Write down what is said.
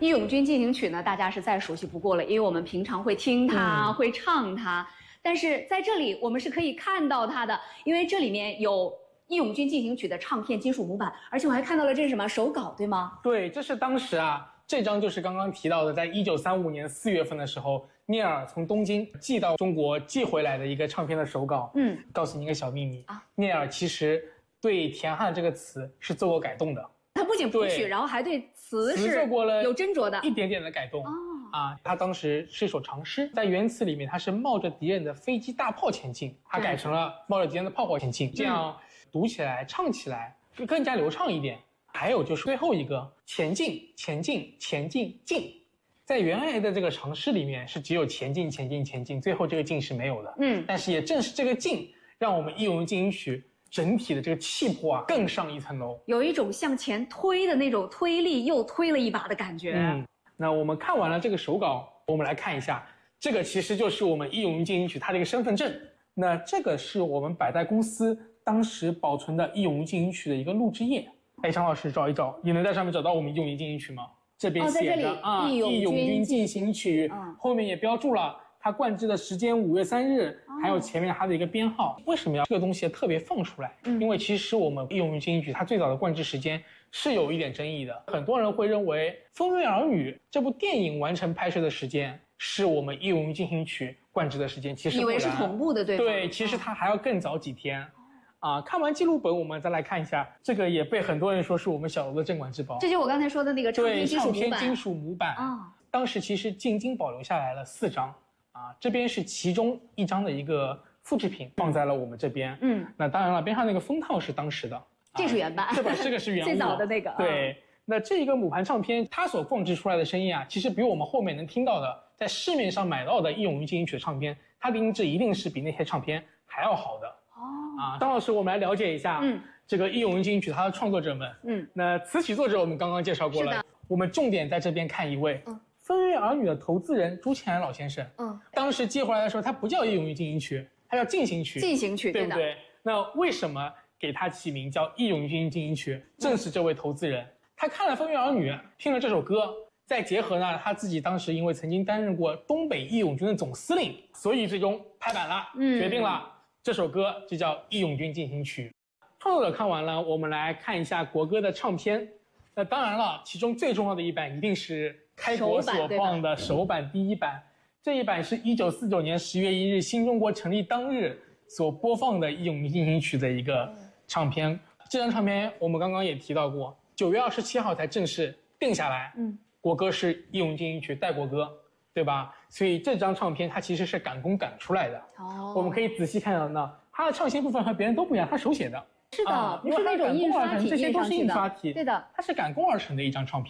义勇军进行曲》呢，大家是再熟悉不过了，因为我们平常会听它，会唱它。但是在这里，我们是可以看到它的，因为这里面有《义勇军进行曲》的唱片金属模板，而且我还看到了这是什么手稿，对吗？ 对，这是当时这张就是刚刚提到的，在1935年4月份的时候，聂耳从东京寄到中国寄回来的一个唱片的手稿。告诉你一个小秘密聂耳其实对田汉这个词是做过改动的。 他不仅谱曲，然后还对词是做过了有斟酌的， 一点点的改动。他当时是一首长诗，在原词里面他是冒着敌人的飞机大炮前进，他改成了冒着敌人的炮火前进，这样读起来唱起来就更加流畅一点。还有就是最后一个前进前进前进进，在原来的这个长诗里面是只有前进前进前进，最后这个进是没有的。但是也正是这个进，让我们《义勇军进行曲》整体的这个气魄更上一层楼， 有一种向前推的那种推力，又推了一把的感觉。 那我们看完了这个手稿，我们来看一下，这个其实就是我们《义勇军进行曲》它的一个身份证。那这个是我们百代公司当时保存的《义勇军进行曲》的一个录制页。常老师找一找，你能在上面找到我们《义勇军进行曲》吗？这边写着义勇军进行曲，后面也标注了它灌制的时间5月3日，还有前面它的一个编号。为什么要这个东西特别放出来？因为其实我们《义勇军进行曲》它最早的灌制时间是有一点争议的，很多人会认为《风月儿女》这部电影完成拍摄的时间是我们《义勇军进行曲》灌制的时间，其实以为是同步的，对吧？ 对，其实它还要更早几天。看完记录本，我们再来看一下，这个也被很多人说是我们小楼的镇馆之宝。 这就是我刚才说的那个唱片金属模板当时其实进京保留下来了4张这边是其中1张的一个复制品，放在了我们这边。那当然了，边上那个封套是当时的， 这是原版， 这个是原物最早的那个。 对，那这一个母盘唱片，它所放置出来的声音其实比我们后面能听到的，在市面上买到的《义勇军进行曲》的唱片，它的音质一定是比那些唱片还要好的。张老师，我们来了解一下这个《义勇军进行曲》它的创作者们。那词曲作者我们刚刚介绍过了，我们重点在这边看一位《风月儿女》的投资人朱庆安老先生。当时寄回来的时候，他不叫《义勇军进行曲》，他叫进行曲。 进行曲， 对不对？那为什么给他起名叫《义勇军进行曲》？正是这位投资人，他看了《风月儿女》，听了这首歌，再结合呢他自己当时因为曾经担任过东北义勇军的总司令，所以最终拍板了，决定了这首歌就叫《义勇军进行曲》。创作者看完了，我们来看一下国歌的唱片。那当然了，其中最重要的一版一定是开国所放的首版第1版。这一版是1949年10月1日新中国成立当日所播放的《义勇军进行曲》的一个唱片。这张唱片我们刚刚也提到过，9月27号才正式定下来。国歌是《义勇军进行曲》代国歌，对吧？所以这张唱片它其实是赶工赶出来的。我们可以仔细看到呢，它的唱线部分和别人都不一样，它手写的。 是的，不是那种印刷体， 这些都是印刷体， 对的， 它是赶工而成的一张唱片。